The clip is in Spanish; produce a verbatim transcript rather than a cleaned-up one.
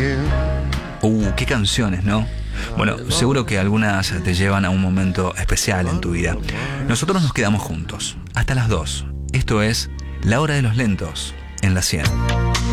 Uh, qué canciones, ¿no? Bueno, seguro que algunas te llevan a un momento especial en tu vida. Nosotros nos quedamos juntos, hasta las dos. Esto es La Hora de los Lentos, en la cien.